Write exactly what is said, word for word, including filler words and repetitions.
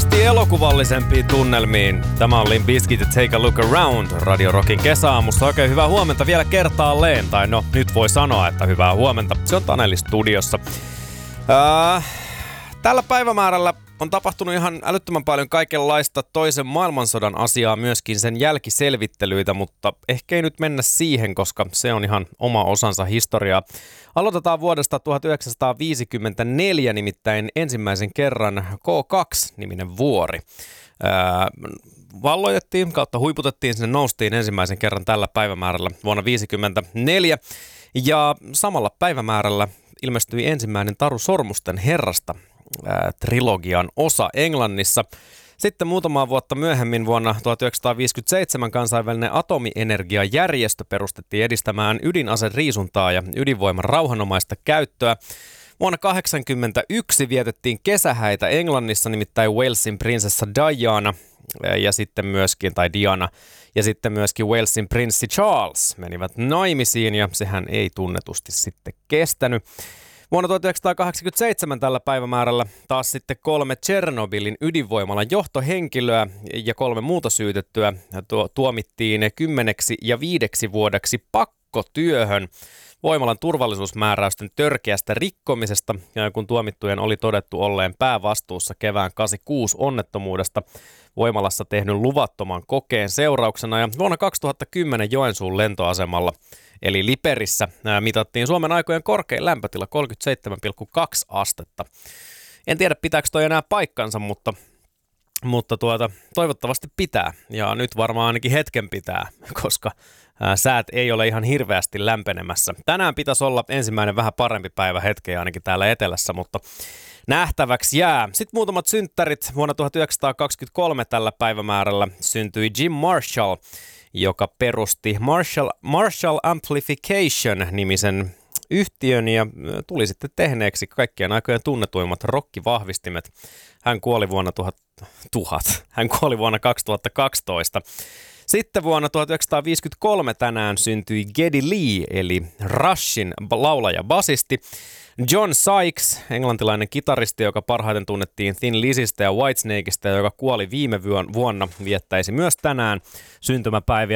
päästiin elokuvallisempiin tunnelmiin. Tämä on Limp Bizkit ja Take a Look Around Radio Rockin kesäaamussa. Oikein hyvää huomenta vielä kertaalleen. Tai no, nyt voi sanoa, että hyvää huomenta. Se on Taneli studiossa. Äh, tällä päivämäärällä on tapahtunut ihan älyttömän paljon kaikenlaista toisen maailmansodan asiaa, myöskin sen jälkiselvittelyitä, mutta ehkä ei nyt mennä siihen, koska se on ihan oma osansa historiaa. Aloitetaan vuodesta tuhatyhdeksänsataaviisikymmentäneljä, nimittäin ensimmäisen kerran K kaksi-niminen vuori. Ää, valloitettiin kautta huiputettiin, sinne noustiin ensimmäisen kerran tällä päivämäärällä vuonna tuhatyhdeksänsataaviisikymmentäneljä. Ja samalla päivämäärällä ilmestyi ensimmäinen Taru Sormusten herrasta ää, trilogian osa Englannissa. Sitten muutamaa vuotta myöhemmin vuonna tuhatyhdeksänsataaviisikymmentäseitsemän kansainvälinen atomienergiajärjestö perustettiin edistämään ydinaseriisuntaa ja ydinvoiman rauhanomaista käyttöä. Vuonna tuhatyhdeksänsataakahdeksankymmentäyksi vietettiin kesähäitä Englannissa, nimittäin Walesin prinsessa Diana ja sitten myöskin, tai Diana, ja sitten myöskin Walesin prinssi Charles menivät naimisiin ja sehän ei tunnetusti sitten kestänyt. Vuonna tuhatyhdeksänsataakahdeksankymmentäseitsemän tällä päivämäärällä taas sitten kolme Tšernobylin ydinvoimalan johtohenkilöä ja kolme muuta syytettyä tuo, tuomittiin kymmeneksi ja viideksi vuodeksi pakkotyöhön voimalan turvallisuusmääräysten törkeästä rikkomisesta, kun tuomittujen oli todettu olleen päävastuussa kevään kahdeksankymmentäkuusi onnettomuudesta voimalassa tehdyn luvattoman kokeen seurauksena. Ja vuonna kaksituhattakymmenen Joensuun lentoasemalla eli Liperissä mitattiin Suomen aikojen korkein lämpötila kolmekymmentäseitsemän pilkku kaksi astetta. En tiedä pitääkö toi enää paikkansa, mutta, mutta tuota, toivottavasti pitää. Ja nyt varmaan ainakin hetken pitää, koska ää, säät ei ole ihan hirveästi lämpenemässä. Tänään pitäisi olla ensimmäinen vähän parempi päivä hetkeä ainakin täällä etelässä, mutta nähtäväksi jää. Sitten muutamat synttärit. Vuonna tuhatyhdeksänsataakaksikymmentäkolme tällä päivämäärällä syntyi Jim Marshall, joka perusti Marshall, Marshall Amplification-nimisen yhtiön ja tuli sitten tehneeksi kaikkien aikojen tunnetuimmat rockivahvistimet. Hän kuoli vuonna tuhat, tuhat. Hän kuoli vuonna kaksituhattakaksitoista. Sitten vuonna tuhatyhdeksänsataaviisikymmentäkolme tänään syntyi Geddy Lee, eli Rushin laulaja-basisti. John Sykes, englantilainen kitaristi, joka parhaiten tunnettiin Thin Lizzystä ja Whitesnakeista, joka kuoli viime vuonna, viettäisi myös tänään syntymäpäiviä.